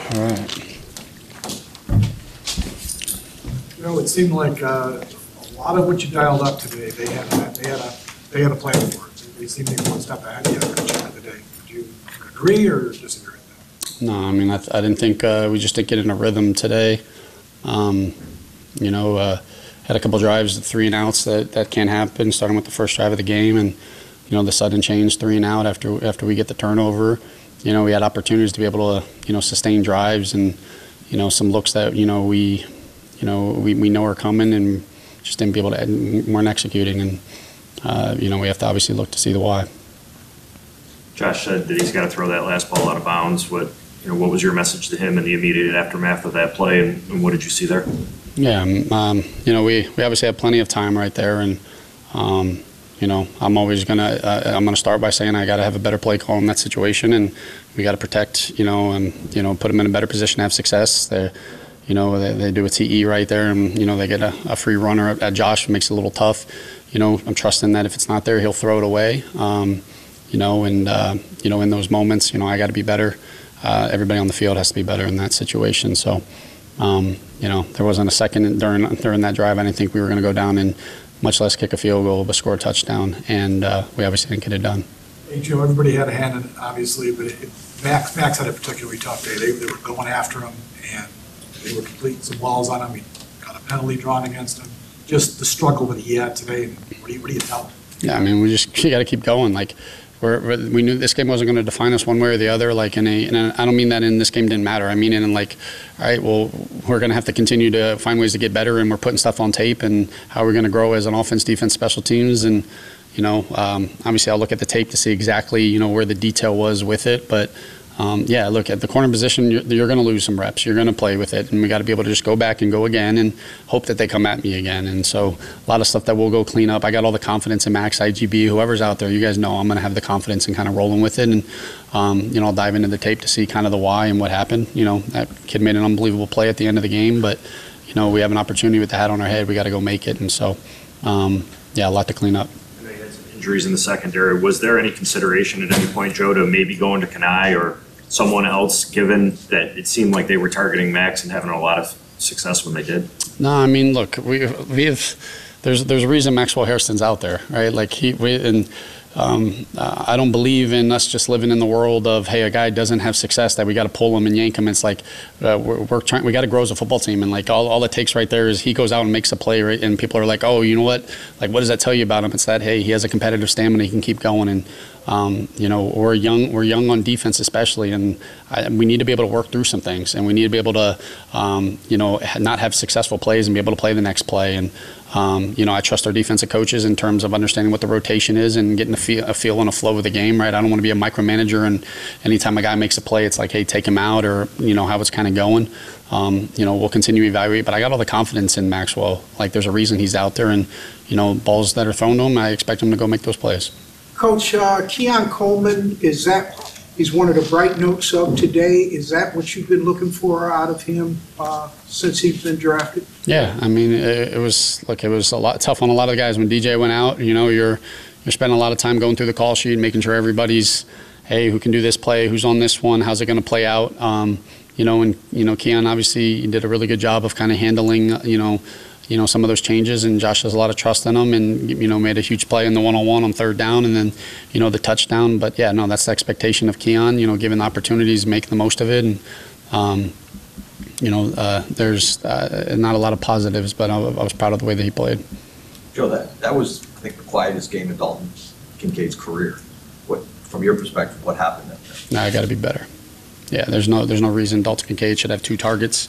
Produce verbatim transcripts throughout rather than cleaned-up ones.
All right. You know, it seemed like uh, a lot of what you dialed up today, they had, they had a, they had a plan for it. They seemed to be one step ahead of you today. Do you agree or disagree with that? No, I mean, I, I didn't think uh, we just didn't get in a rhythm today. Um, you know, uh, had a couple drives, three and outs that, that can't happen, starting with the first drive of the game, and you know the sudden change, three and out after after we get the turnover. You know, we had opportunities to be able to you know sustain drives and you know some looks that you know we you know we, we know are coming and just didn't be able to weren't executing, and uh, you know we have to obviously look to see the why. Josh said that he's got to throw that last ball out of bounds. What you know, what was your message to him in the immediate aftermath of that play, and, and what did you see there? Yeah, um, you know, we, we obviously had plenty of time right there, and um, you know, I'm always gonna uh, I'm gonna start by saying I got to have a better play call in that situation, and we got to protect, you know, and you know, put them in a better position to have success. They, you know, they, they do a T E right there, and you know, they get a, a free runner at Josh, makes it a little tough. You know, I'm trusting that if it's not there, he'll throw it away. Um, you know, and uh, you know, in those moments, you know, I got to be better. Uh, everybody on the field has to be better in that situation. So. Um, you know, there wasn't a second during during that drive I didn't think we were going to go down and much less kick a field goal, but score a touchdown, and uh, we obviously didn't get it done. Hey, Joe, everybody had a hand in it, obviously, but it, Max, Max had a particularly tough day. They, they were going after him, and they were completing some balls on him. He got a penalty drawn against him. Just the struggle that he had today, and what do you, what do you tell him? Yeah, I mean, we just got to keep going. Like, We're, we knew this game wasn't going to define us one way or the other. Like in a, in a, I don't mean that in this game didn't matter. I mean in like, all right, well, we're going to have to continue to find ways to get better, and we're putting stuff on tape, and how we're going to grow as an offense, defense, special teams, and you know, um, obviously I'll look at the tape to see exactly you know where the detail was with it, but. Um, yeah, look, at the corner position, you're, you're going to lose some reps. You're going to play with it, and we got to be able to just go back and go again and hope that they come at me again. And so a lot of stuff that we'll go clean up. I got all the confidence in Max, I G B, whoever's out there. You guys know I'm going to have the confidence and kind of rolling with it. And, um, you know, I'll dive into the tape to see kind of the why and what happened. You know, that kid made an unbelievable play at the end of the game, but, you know, we have an opportunity with the hat on our head. We got to go make it. And so, um, yeah, a lot to clean up. I know you had some injuries in the secondary. Was there any consideration at any point, Joe, to maybe go into Kanai or someone else, given that it seemed like they were targeting Max and having a lot of success when they did? No, I mean, look, we we have there's there's a reason Maxwell Hairston's out there, right? Like he we, and um, uh, I don't believe in us just living in the world of, hey, a guy doesn't have success that we got to pull him and yank him. It's like uh, we're, we're trying, we got to grow as a football team, and like all, all it takes right there is he goes out and makes a play, right? And people are like, oh, you know what? Like, what does that tell you about him? It's that, hey, he has a competitive stamina, he can keep going, and um, you know, we're young, we're young on defense especially, and I, we need to be able to work through some things, and we need to be able to, um, you know, not have successful plays and be able to play the next play. And Um, you know, I trust our defensive coaches in terms of understanding what the rotation is and getting a feel, a feel and a flow of the game, right? I don't want to be a micromanager, and anytime a guy makes a play, it's like, hey, take him out, or, you know, how it's kind of going. Um, you know, we'll continue to evaluate, but I got all the confidence in Maxwell. Like, there's a reason he's out there, and, you know, balls that are thrown to him, I expect him to go make those plays. Coach, uh, Keon Coleman, is that he's one of the bright notes of today? Is that what you've been looking for out of him uh, since he's been drafted? Yeah, I mean, it, it was look, it was a lot tough on a lot of the guys when D J went out. You know, you're you're spending a lot of time going through the call sheet, making sure everybody's, hey, who can do this play, who's on this one, how's it going to play out. Um, you know, and you know, Keon obviously did a really good job of kind of handling, you know. you know, some of those changes, and Josh has a lot of trust in him, and, you know, made a huge play in the one-on-one on third down, and then, you know, the touchdown. But, yeah, no, that's the expectation of Keon, you know, given the opportunities, make the most of it. And, um, you know, uh, there's uh, not a lot of positives, but I, I was proud of the way that he played. Joe, that, that was, I think, the quietest game in Dalton Kincaid's career. What, from your perspective, what happened there? No, I got to be better. Yeah, there's no, there's no reason Dalton Kincaid should have two targets.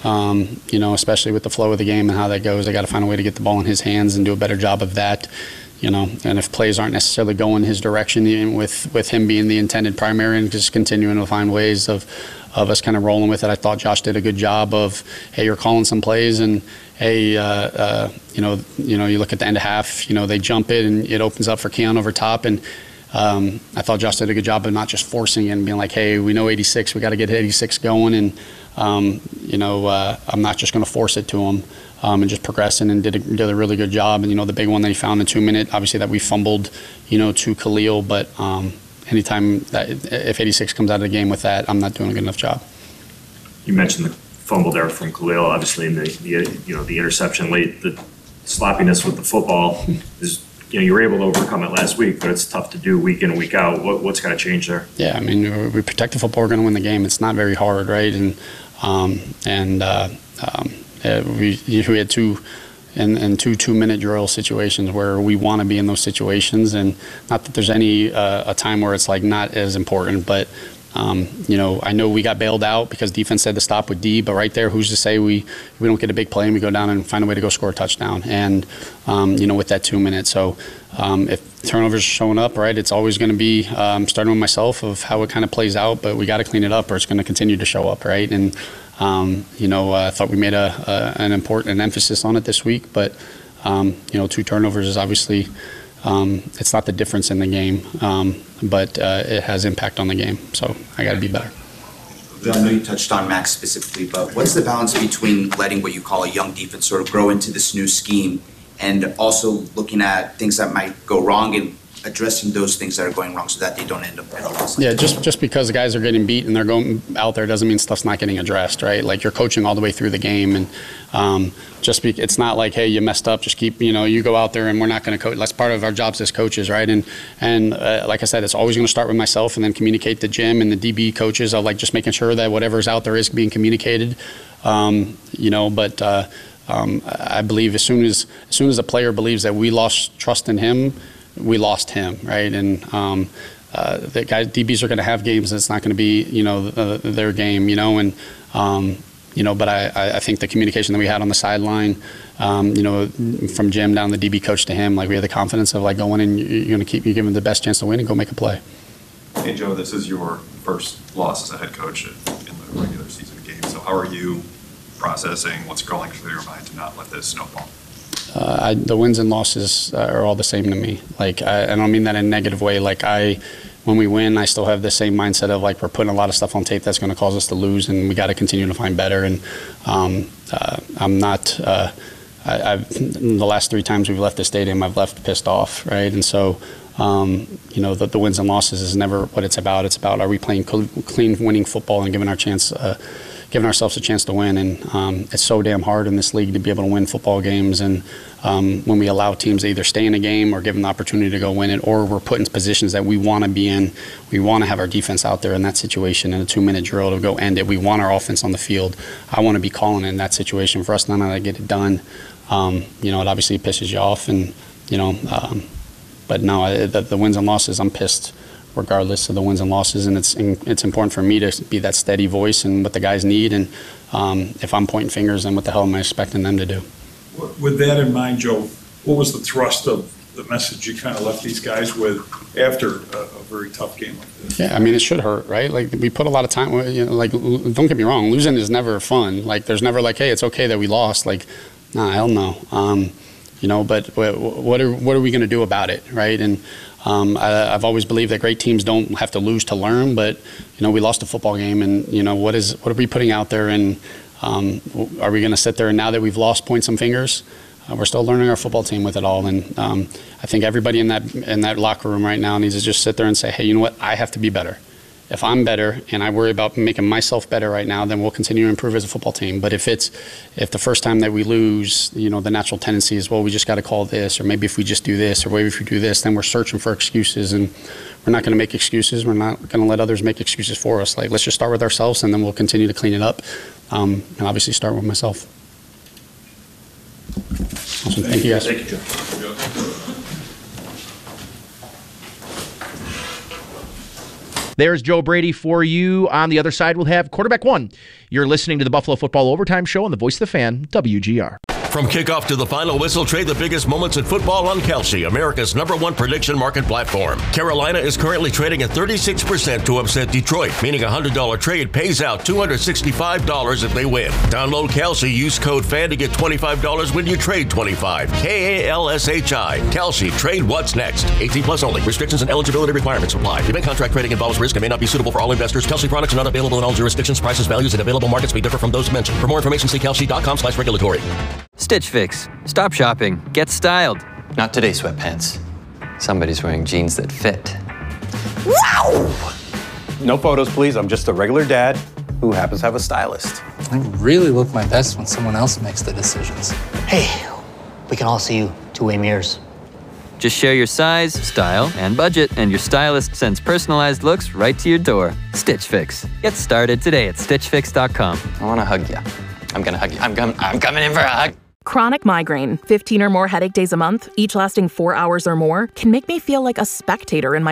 Um, you know, especially with the flow of the game and how that goes, they got to find a way to get the ball in his hands and do a better job of that. You know, and if plays aren't necessarily going his direction, even with with him being the intended primary, and just continuing to find ways of of us kind of rolling with it. I thought Josh did a good job of, hey, you're calling some plays, and hey, uh, uh, you know, you know, you look at the end of half, you know, they jump it and it opens up for Keon over top, and. Um, I thought Josh did a good job of not just forcing it and being like, hey, we know eighty-six, we got to get eighty-six going, and um, you know, uh, I'm not just going to force it to him, um, and just progressing, and did a, did a really good job. And you know, the big one that he found in two minute, obviously that we fumbled, you know, to Khalil, but um, anytime that if eighty-six comes out of the game with that, I'm not doing a good enough job. you mentioned the fumble there from Khalil, obviously, and the, the you know the interception late, the sloppiness with the football is, you know, you were able to overcome it last week, but it's tough to do week in, week out. What, what's got to change there? Yeah, I mean, we protect the football, we're going to win the game. It's not very hard, right? And um, and uh, um, we we had two. And, and two two-minute drill situations where we want to be in those situations, and not that there's any uh, a time where it's like not as important, but um, you know, I know we got bailed out because defense said to stop with D, but right there, who's to say we we don't get a big play and we go down and find a way to go score a touchdown, and um, you know, with that two minutes. So um, if turnovers are showing up, right, it's always going to be um, starting with myself of how it kind of plays out, but we got to clean it up or it's going to continue to show up, right, and. Um, you know, uh, I thought we made a, a an important an emphasis on it this week, but um, you know, two turnovers is obviously um, it's not the difference in the game, um, but uh, it has impact on the game. So I got to be better. I know you touched on Max specifically, but what's the balance between letting what you call a young defense sort of grow into this new scheme, and also looking at things that might go wrong and addressing those things that are going wrong so that they don't end up at a loss? Yeah, just just because the guys are getting beat and they're going out there doesn't mean stuff's not getting addressed, right? Like, you're coaching all the way through the game, and um, just be, it's not like, hey, you messed up, just keep, you know, you go out there and we're not going to coach. That's part of our jobs as coaches, right? And and uh, like I said, it's always going to start with myself and then communicate to Jim and the D B coaches of like just making sure that whatever's out there is being communicated, um, you know, but uh, um, I believe as soon as as soon as a player believes that we lost trust in him, we lost him, right? And um, uh, the guys, D Bs are going to have games that's not going to be, you know, uh, their game, you know, and um, you know, but I, I think the communication that we had on the sideline, um, you know, from Jim down the D B coach to him, like we had the confidence of like going in, you're going to keep, you give him the best chance to win and go make a play. Hey Joe, this is your first loss as a head coach in the regular season game. So how are you processing what's going through your mind to not let this snowball? Uh, I, the wins and losses are all the same to me. Like, I, I don't mean that in a negative way. Like, I, when we win, I still have the same mindset of like we're putting a lot of stuff on tape that's going to cause us to lose, and we got to continue to find better. And um, uh, I'm not. Uh, I, I've the last three times we've left the stadium, I've left pissed off, right? And so, um, you know, the, the wins and losses is never what it's about. It's about, are we playing clean, winning football and giving our chance. Uh, giving ourselves a chance to win, and um, it's so damn hard in this league to be able to win football games, and um, when we allow teams to either stay in a game or give them the opportunity to go win it, or we're put in positions that we want to be in, we want to have our defense out there in that situation in a two-minute drill to go end it. We want our offense on the field. I want to be calling in that situation. For us not to get it done, um, you know, it obviously pisses you off, and you know, um, but no, I, the, the wins and losses, I'm pissed regardless of the wins and losses, and it's it's important for me to be that steady voice and what the guys need, and um, if I'm pointing fingers, then what the hell am I expecting them to do? With that in mind, Joe, what was the thrust of the message you kind of left these guys with after a, a very tough game like this? Yeah, I mean, it should hurt, right? Like, we put a lot of time, you know, like, don't get me wrong, losing is never fun. Like, there's never like, hey, it's okay that we lost. Like, nah, hell no. Um, you know, but what are what are we going to do about it, right? And Um, I, I've always believed that great teams don't have to lose to learn, but you know, we lost a football game, and you know, what is what are we putting out there, and um, are we going to sit there and now that we've lost, point some fingers? Uh, we're still learning our football team with it all, and um, I think everybody in that in that locker room right now needs to just sit there and say, hey, you know what? I have to be better. If I'm better and I worry about making myself better right now, then we'll continue to improve as a football team. But if it's if the first time that we lose, you know, the natural tendency is, well, we just got to call this, or maybe if we just do this, or maybe if we do this, then we're searching for excuses, and we're not going to make excuses. We're not going to let others make excuses for us. Like, let's just start with ourselves, and then we'll continue to clean it up, um, and obviously start with myself. Awesome. Thank you, guys. Thank you, Joe. There's Joe Brady for you. On the other side, we'll have quarterback one. You're listening to the Buffalo Football Overtime Show on the Voice of the Fan, W G R. From kickoff to the final whistle, trade the biggest moments in football on Kalshi, America's number one prediction market platform. Carolina is currently trading at thirty-six percent to upset Detroit, meaning a one hundred dollars trade pays out two hundred sixty-five dollars if they win. Download Kalshi, use code FAN to get twenty-five dollars when you trade twenty-five dollars. K A L S H I. Kalshi, trade what's next. eighteen plus only. Restrictions and eligibility requirements apply. Event contract trading involves risk and may not be suitable for all investors. Kalshi products are not available in all jurisdictions. Prices, values, and available markets may differ from those mentioned. For more information, see kalshi.com slash regulatory. Stitch Fix. Stop shopping. Get styled. Not today, sweatpants. Somebody's wearing jeans that fit. Wow! No photos, please. I'm just a regular dad who happens to have a stylist. I really look my best when someone else makes the decisions. Hey, we can all see you two-way mirrors. Just share your size, style, and budget, and your stylist sends personalized looks right to your door. Stitch Fix. Get started today at stitch fix dot com. I want to hug you. I'm going to hug you. I'm, com- I'm coming in for a hug. Chronic migraine, fifteen or more headache days a month, each lasting four hours or more, can make me feel like a spectator in my